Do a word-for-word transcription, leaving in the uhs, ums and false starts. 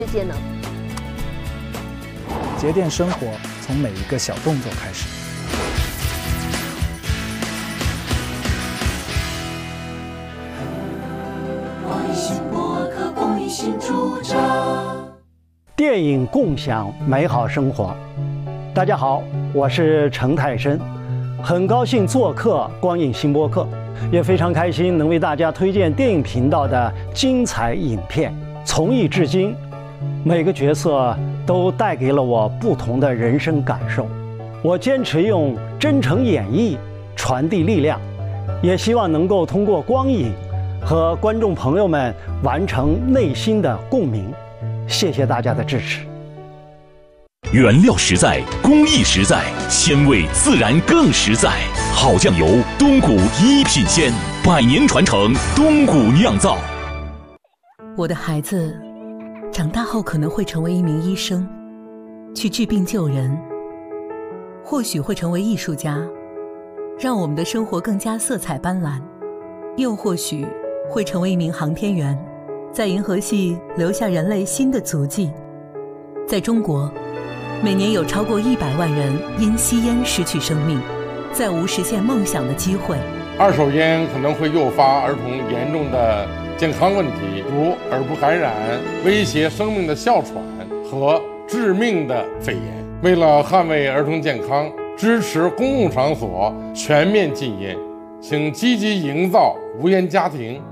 节能。 节电生活从每一个小动作开始。 光影新播客，公益新主张。 电影共享美好生活。大家好，我是程泰生，很高兴做客光影新播客，也非常开心能为大家推荐电影频道的精彩影片。从艺至今，每个角色都带给了我不同的人生感受。我坚持用真诚演绎传递力量，也希望能够通过光影和观众朋友们完成内心的共鸣。谢谢大家的支持。 原料实在，工艺实在，鲜味自然更实在。好酱油，东谷一品鲜，百年传承，东谷酿造。 我的孩子长大后可能会成为一名医生，去治病救人，或许会成为艺术家，让我们的生活更加色彩斑斓，又或许会成为一名航天员，在银河系留下人类新的足迹。在中国，每年有超过一百万人因吸烟失去生命，再无实现梦想的机会。 二手烟可能会诱发儿童严重的健康问题，如耳部感染、威胁生命的哮喘和致命的肺炎。为了捍卫儿童健康，支持公共场所全面禁烟，请积极营造无烟家庭，